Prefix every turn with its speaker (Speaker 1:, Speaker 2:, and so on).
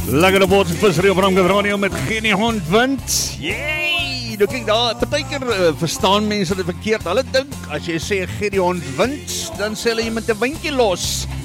Speaker 1: Lekker op ons visserie op Ramgat Radio met Gideon Wind. Yay! Nou kyk daar, partykeer verstaan mense dit verkeerd. Hulle dink as jy sê Gideon Wind, dan sê hulle jy met 'n windjie los.